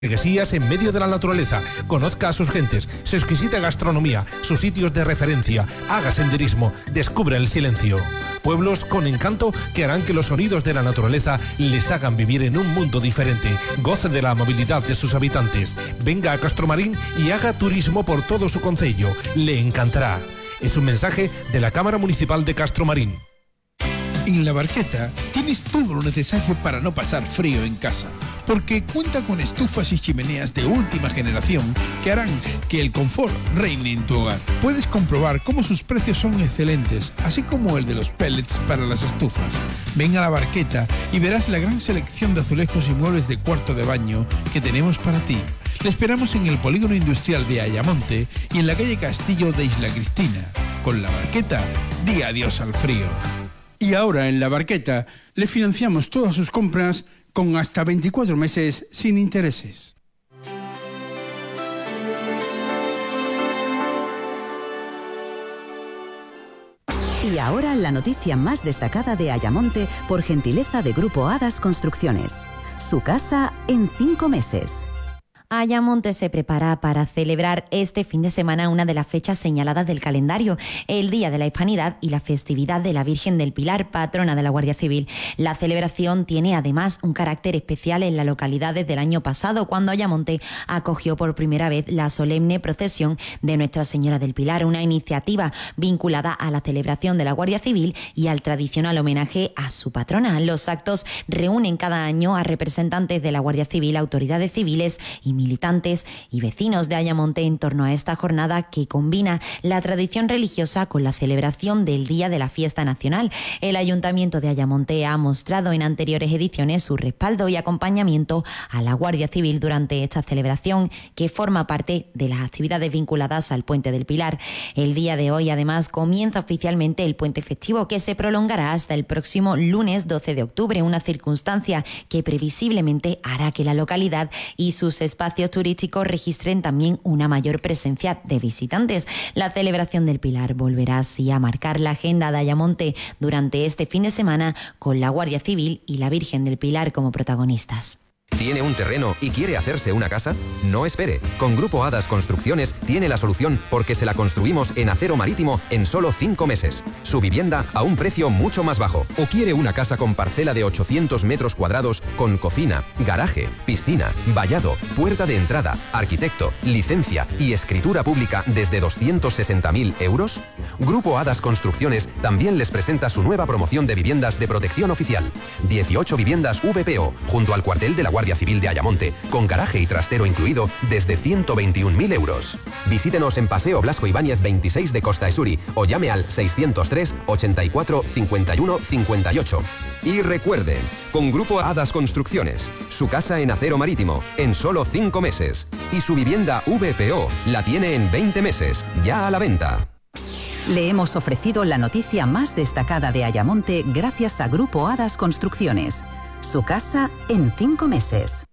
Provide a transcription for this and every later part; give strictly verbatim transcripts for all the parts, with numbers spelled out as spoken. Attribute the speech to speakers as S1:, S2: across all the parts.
S1: Burguesías en medio de la naturaleza. Conozca a sus gentes, su exquisita gastronomía, sus sitios de referencia. Haga senderismo, descubra el silencio. Pueblos con encanto que harán que los sonidos de la naturaleza les hagan vivir en un mundo diferente. Goce de la movilidad de sus habitantes. Venga a Castromarín y haga turismo por todo su concello. Le encantará. Es un mensaje de la Cámara Municipal de Castromarín.
S2: En La Barqueta tienes todo lo necesario para no pasar frío en casa, porque cuenta con estufas y chimeneas de última generación que harán que el confort reine en tu hogar. Puedes comprobar cómo sus precios son excelentes, así como el de los pellets para las estufas. Ven a La Barqueta y verás la gran selección de azulejos y muebles de cuarto de baño que tenemos para ti. Le esperamos en el polígono industrial de Ayamonte y en la calle Castillo de Isla Cristina. Con La Barqueta, di adiós al frío. Y ahora en La Barqueta le financiamos todas sus compras con hasta veinticuatro meses sin intereses.
S3: Y ahora la noticia más destacada de Ayamonte por gentileza de Grupo Hadas Construcciones. Su casa en cinco meses.
S4: Ayamonte se prepara para celebrar este fin de semana una de las fechas señaladas del calendario, el Día de la Hispanidad y la festividad de la Virgen del Pilar, patrona de la Guardia Civil. La celebración tiene además un carácter especial en la localidad desde el año pasado, cuando Ayamonte acogió por primera vez la solemne procesión de Nuestra Señora del Pilar, una iniciativa vinculada a la celebración de la Guardia Civil y al tradicional homenaje a su patrona. Los actos reúnen cada año a representantes de la Guardia Civil, autoridades civiles y militantes y vecinos de Ayamonte en torno a esta jornada que combina la tradición religiosa con la celebración del Día de la Fiesta Nacional. El Ayuntamiento de Ayamonte ha mostrado en anteriores ediciones su respaldo y acompañamiento a la Guardia Civil durante esta celebración, que forma parte de las actividades vinculadas al Puente del Pilar. El día de hoy, además, comienza oficialmente el puente festivo, que se prolongará hasta el próximo lunes doce de octubre, una circunstancia que previsiblemente hará que la localidad y sus espacios turísticos registren también una mayor presencia de visitantes. La celebración del Pilar volverá así a marcar la agenda de Ayamonte durante este fin de semana, con la Guardia Civil y la Virgen del Pilar como protagonistas.
S5: ¿Tiene un terreno y quiere hacerse una casa? No espere. Con Grupo Hadas Construcciones tiene la solución, porque se la construimos en acero marítimo en solo cinco meses. Su vivienda a un precio mucho más bajo. ¿O quiere una casa con parcela de ochocientos metros cuadrados con cocina, garaje, piscina, vallado, puerta de entrada, arquitecto, licencia y escritura pública desde doscientos sesenta mil euros? Grupo Hadas Construcciones también les presenta su nueva promoción de viviendas de protección oficial. dieciocho viviendas V P O junto al cuartel de la Guardia Civil de Ayamonte, con garaje y trastero incluido, desde ciento veintiún mil euros. Visítenos en Paseo Blasco Ibáñez veintiséis de Costa Esuri o llame al seiscientos tres, ochenta y cuatro, cincuenta y uno, cincuenta y ocho. Y recuerde, con Grupo Hadas Construcciones, su casa en acero marítimo en solo cinco meses y su vivienda V P O la tiene en veinte meses, ya a la venta.
S3: Le hemos ofrecido la noticia más destacada de Ayamonte gracias a Grupo Hadas Construcciones. Su casa en cinco meses.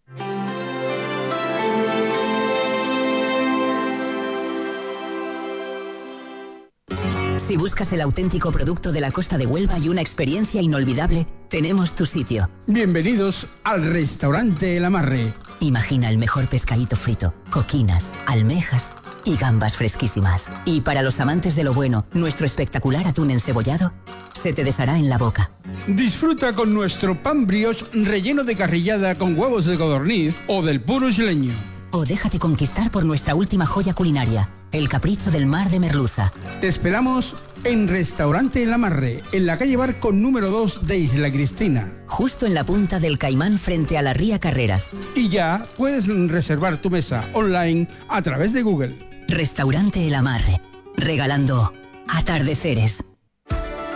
S6: Si buscas el auténtico producto de la costa de Huelva y una experiencia inolvidable, tenemos tu sitio.
S2: Bienvenidos al restaurante El Amarre.
S6: Imagina el mejor pescadito frito, coquinas, almejas y gambas fresquísimas. Y para los amantes de lo bueno, nuestro espectacular atún encebollado se te deshará en la boca.
S2: Disfruta con nuestro pan brioche relleno de carrillada con huevos de codorniz o del puro isleño.
S6: O déjate conquistar por nuestra última joya culinaria, el capricho del mar de merluza.
S2: Te esperamos en Restaurante El Amarre, en la calle Barco número dos de Isla Cristina.
S6: Justo en la punta del Caimán, frente a la Ría Carreras.
S2: Y ya puedes reservar tu mesa online a través de Google.
S6: Restaurante El Amarre, regalando atardeceres.